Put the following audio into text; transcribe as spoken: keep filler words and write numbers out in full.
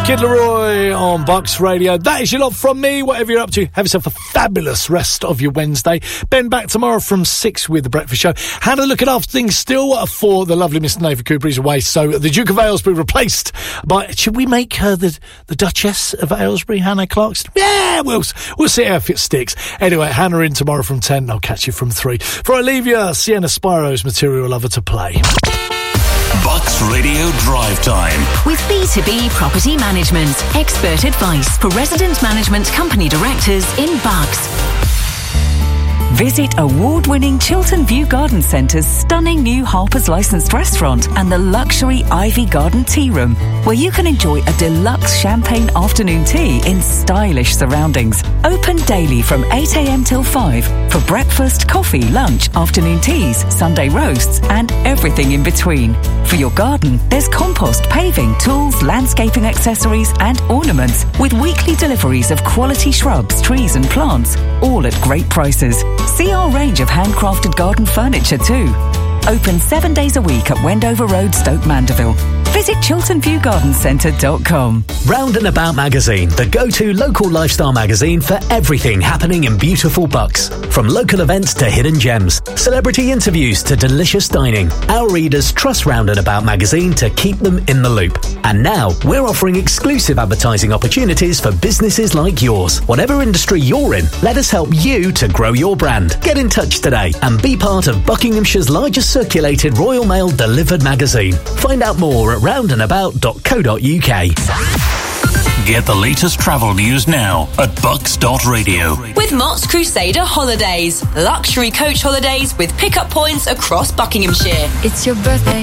Kid Laroi on Bucks Radio. That is your lot from me. Whatever you're up to, have yourself a fabulous rest of your Wednesday. Ben back tomorrow from six with The Breakfast Show. Hannah looking after things still for the lovely Mister Nathan Cooper. He's away, so the Duke of Aylesbury replaced by... Should we make her the, the Duchess of Aylesbury, Hannah Clarkson? Yeah, we'll, we'll see how if it sticks. Anyway, Hannah in tomorrow from ten. I'll catch you from three. Before I leave you, Sienna Spiro's Material Lover to play. Bucks Radio Drive Time. With B two B Property Management. Expert advice for resident management company directors in Bucks. Visit award-winning Chiltern View Garden Centre's stunning new Harper's licensed restaurant and the luxury Ivy Garden Tea Room, where you can enjoy a deluxe champagne afternoon tea in stylish surroundings. Open daily from eight a.m. till five for breakfast, coffee, lunch, afternoon teas, Sunday roasts and everything in between. For your garden, there's compost, paving, tools, landscaping accessories and ornaments with weekly deliveries of quality shrubs, trees and plants, all at great prices. See our range of handcrafted garden furniture too. Open seven days a week at Wendover Road, Stoke Mandeville. Visit chiltern view garden centre dot com. Round and About Magazine, the go-to local lifestyle magazine for everything happening in beautiful Bucks. From local events to hidden gems, celebrity interviews to delicious dining, our readers trust Round and About Magazine to keep them in the loop. And now, we're offering exclusive advertising opportunities for businesses like yours. Whatever industry you're in, let us help you to grow your brand. Get in touch today and be part of Buckinghamshire's largest circulated Royal Mail delivered magazine. Find out more at round and about dot co dot uk. Get the latest travel news now at bucks dot radio. With Mott's Crusader Holidays. Luxury coach holidays with pickup points across Buckinghamshire. It's your birthday.